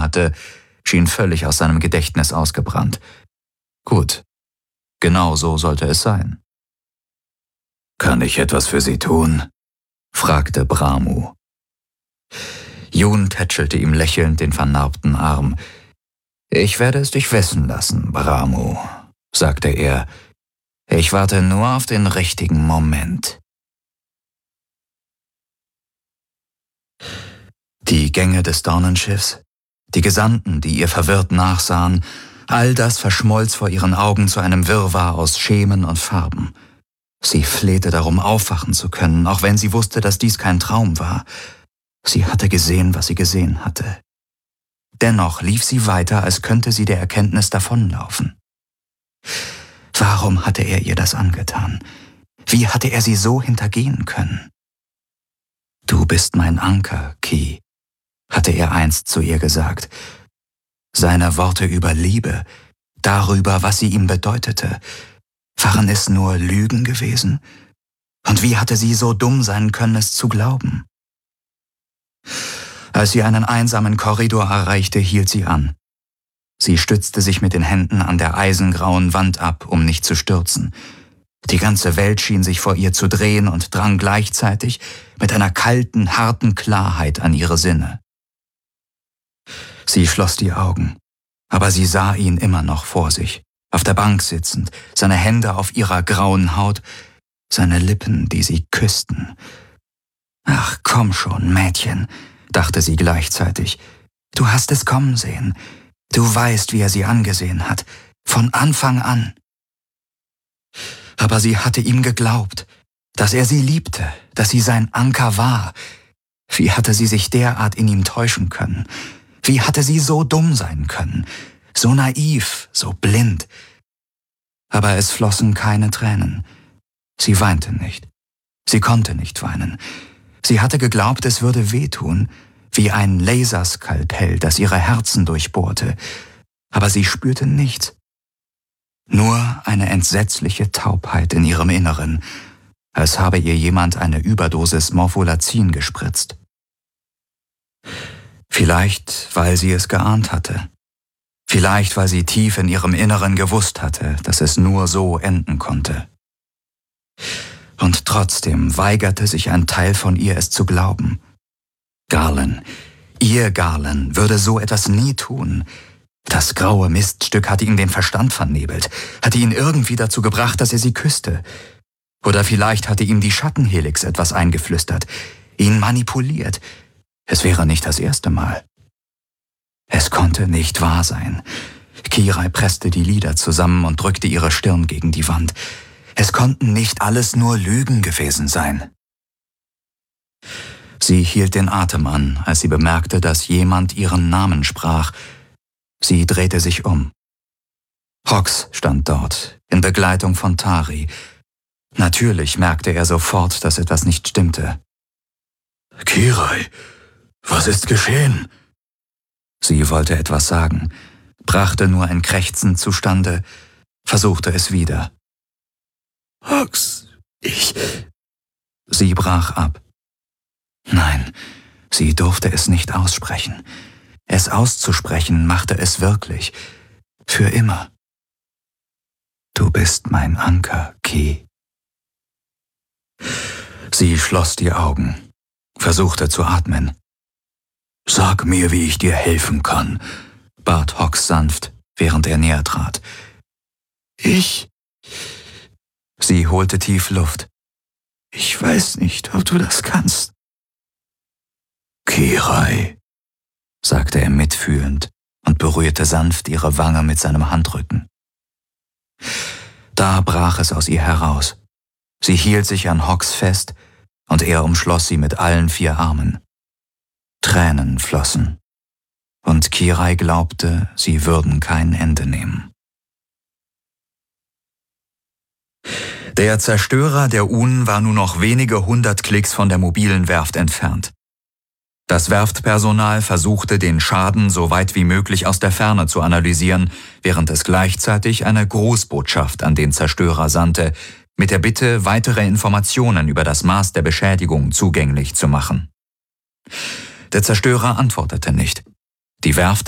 hatte, schien völlig aus seinem Gedächtnis ausgebrannt. Gut, genau so sollte es sein. »Kann ich etwas für Sie tun?« fragte Bramu. Jun tätschelte ihm lächelnd den vernarbten Arm. »Ich werde es dich wissen lassen, Bramu«, sagte er. »Ich warte nur auf den richtigen Moment.« Die Gänge des Dornenschiffs, die Gesandten, die ihr verwirrt nachsahen, all das verschmolz vor ihren Augen zu einem Wirrwarr aus Schemen und Farben. Sie flehte darum, aufwachen zu können, auch wenn sie wusste, dass dies kein Traum war. Sie hatte gesehen, was sie gesehen hatte. Dennoch lief sie weiter, als könnte sie der Erkenntnis davonlaufen. Warum hatte er ihr das angetan? Wie hatte er sie so hintergehen können? »Du bist mein Anker, Ki«, hatte er einst zu ihr gesagt. Seine Worte über Liebe, darüber, was sie ihm bedeutete, waren es nur Lügen gewesen? Und wie hatte sie so dumm sein können, es zu glauben? Als sie einen einsamen Korridor erreichte, hielt sie an. Sie stützte sich mit den Händen an der eisengrauen Wand ab, um nicht zu stürzen. Die ganze Welt schien sich vor ihr zu drehen und drang gleichzeitig mit einer kalten, harten Klarheit an ihre Sinne. Sie schloss die Augen, aber sie sah ihn immer noch vor sich, auf der Bank sitzend, seine Hände auf ihrer grauen Haut, seine Lippen, die sie küssten. »Ach, komm schon, Mädchen«, dachte sie gleichzeitig. »Du hast es kommen sehen. Du weißt, wie er sie angesehen hat. Von Anfang an.« Aber sie hatte ihm geglaubt, dass er sie liebte, dass sie sein Anker war. Wie hatte sie sich derart in ihm täuschen können? Wie hatte sie so dumm sein können? So naiv, so blind. Aber es flossen keine Tränen. Sie weinte nicht. Sie konnte nicht weinen. Sie hatte geglaubt, es würde wehtun, wie ein Laserskalpell, das ihre Herzen durchbohrte. Aber sie spürte nichts. Nur eine entsetzliche Taubheit in ihrem Inneren, als habe ihr jemand eine Überdosis Morpholazin gespritzt. Vielleicht, weil sie es geahnt hatte. Vielleicht, weil sie tief in ihrem Inneren gewusst hatte, dass es nur so enden konnte. Und trotzdem weigerte sich ein Teil von ihr, es zu glauben. Garland, ihr Garland, würde so etwas nie tun. Das graue Miststück hatte ihm den Verstand vernebelt, hatte ihn irgendwie dazu gebracht, dass er sie küsste. Oder vielleicht hatte ihm die Schattenhelix etwas eingeflüstert, ihn manipuliert. Es wäre nicht das erste Mal. Es konnte nicht wahr sein. Kirai presste die Lider zusammen und drückte ihre Stirn gegen die Wand. Es konnten nicht alles nur Lügen gewesen sein. Sie hielt den Atem an, als sie bemerkte, dass jemand ihren Namen sprach. Sie drehte sich um. Hox stand dort, in Begleitung von Tari. Natürlich merkte er sofort, dass etwas nicht stimmte. »Kirai, was ist geschehen?« Sie wollte etwas sagen, brachte nur ein Krächzen zustande, versuchte es wieder. »Hox, Sie brach ab. Nein, sie durfte es nicht aussprechen. Es auszusprechen machte es wirklich. Für immer. »Du bist mein Anker, Ki.« Sie schloss die Augen, versuchte zu atmen. »Sag mir, wie ich dir helfen kann«, bat Hox sanft, während er näher trat. Sie holte tief Luft. »Ich weiß nicht, ob du das kannst.« »Kirai«, sagte er mitfühlend und berührte sanft ihre Wange mit seinem Handrücken. Da brach es aus ihr heraus. Sie hielt sich an Hox fest und er umschloss sie mit allen 4 Armen. Tränen flossen und Kirai glaubte, sie würden kein Ende nehmen. Der Zerstörer der Un war nur noch wenige 100 Klicks von der mobilen Werft entfernt. Das Werftpersonal versuchte, den Schaden so weit wie möglich aus der Ferne zu analysieren, während es gleichzeitig eine Grußbotschaft an den Zerstörer sandte, mit der Bitte, weitere Informationen über das Maß der Beschädigung zugänglich zu machen. Der Zerstörer antwortete nicht. Die Werft